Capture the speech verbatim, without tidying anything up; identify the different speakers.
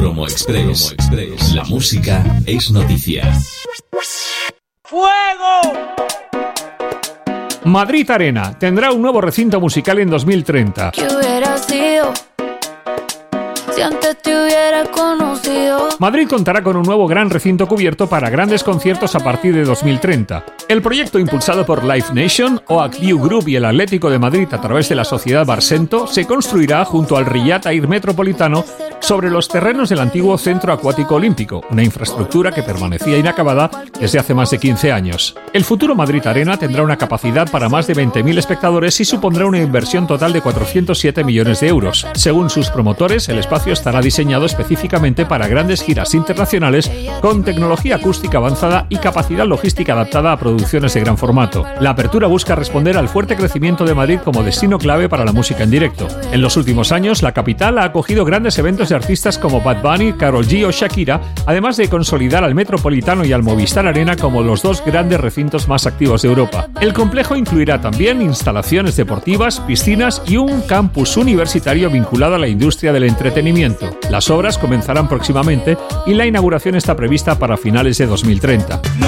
Speaker 1: Promo Express. Promo Express. La música es noticia.
Speaker 2: ¡Fuego!
Speaker 3: Madrid Arena tendrá un nuevo recinto musical en dos mil treinta.
Speaker 4: ¿Qué hubiera sido si antes te hubiera conocido?
Speaker 3: Madrid contará con un nuevo gran recinto cubierto para grandes conciertos a partir de dos mil treinta. El proyecto, impulsado por Live Nation, O A C View Group y el Atlético de Madrid a través de la sociedad Barsento, se construirá junto al Riyadh Air Metropolitano sobre los terrenos del antiguo Centro Acuático Olímpico, una infraestructura que permanecía inacabada desde hace más de quince años. El futuro Madrid Arena tendrá una capacidad para más de veinte mil espectadores y supondrá una inversión total de cuatrocientos siete millones de euros. Según sus promotores, el espacio estará diseñado específicamente para grandes giras internacionales con tecnología acústica avanzada y capacidad logística adaptada a producciones de gran formato. La apertura busca responder al fuerte crecimiento de Madrid como destino clave para la música en directo. En los últimos años, la capital ha acogido grandes eventos de artistas como Bad Bunny, Karol G o Shakira, además de consolidar al Metropolitano y al Movistar Arena como los dos grandes recintos más activos de Europa. El complejo incluirá también instalaciones deportivas, piscinas y un campus universitario vinculado a la industria del entretenimiento. Las obras comenzarán próximamente y la inauguración está prevista para finales de dos mil treinta.